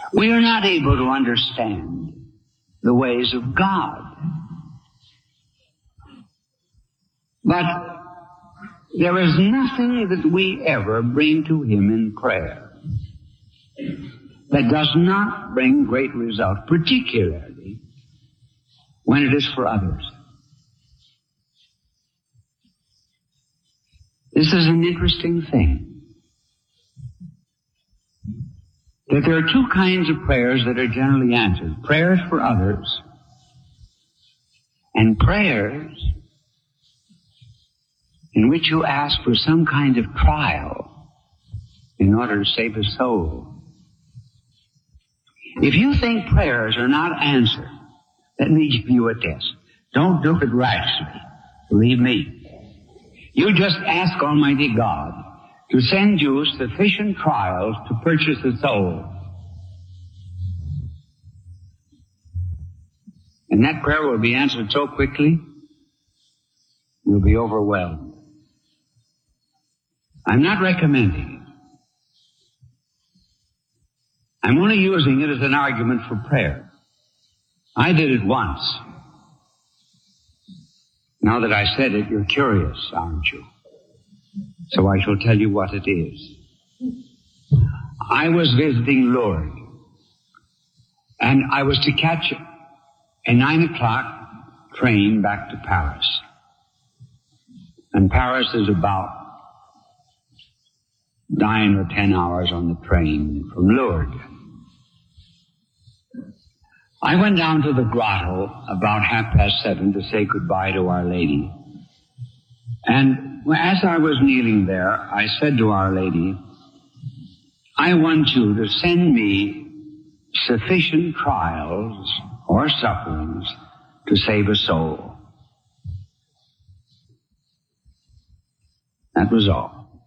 We are not able to understand the ways of God. But there is nothing that we ever bring to Him in prayer that does not bring great results, particularly when it is for others. This is an interesting thing, that there are two kinds of prayers that are generally answered. Prayers for others and prayers in which you ask for some kind of trial in order to save a soul. If you think prayers are not answered, let me give you a test. Don't do it rashly. Believe me. You just ask Almighty God to send you sufficient trials to purchase a soul. And that prayer will be answered so quickly, you'll be overwhelmed. I'm not recommending it. I'm only using it as an argument for prayer. I did it once. Now that I said it, you're curious, aren't you? So I shall tell you what it is. I was visiting Lourdes, and I was to catch a 9 o'clock train back to Paris. And Paris is about 9 or 10 hours on the train from Lourdes. I went down to the grotto about 7:30 to say goodbye to Our Lady. And as I was kneeling there, I said to Our Lady, I want you to send me sufficient trials or sufferings to save a soul. That was all.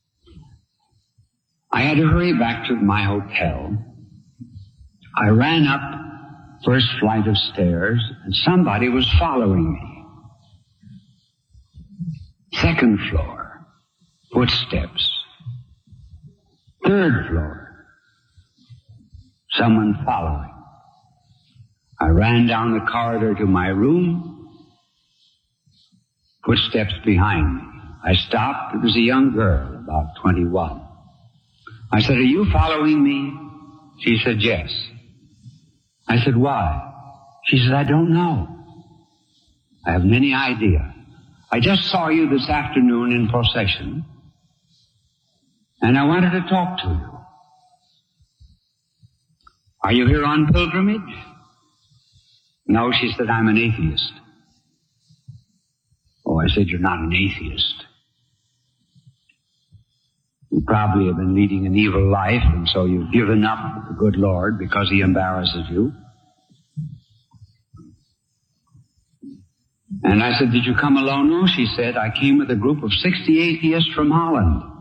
I had to hurry back to my hotel. I ran up first flight of stairs, and somebody was following me. Second floor, footsteps. Third floor, someone following. I ran down the corridor to my room, footsteps behind me. I stopped. It was a young girl, about 21. I said, are you following me? She said, yes. I said, why? She said, I don't know. I haven't any idea. I just saw you this afternoon in procession, and I wanted to talk to you. Are you here on pilgrimage? No, she said, I'm an atheist. Oh, I said, you're not an atheist. You probably have been leading an evil life, and so you've given up the good Lord because He embarrasses you. And I said, did you come alone? No, she said, I came with a group of 60 atheists from Holland.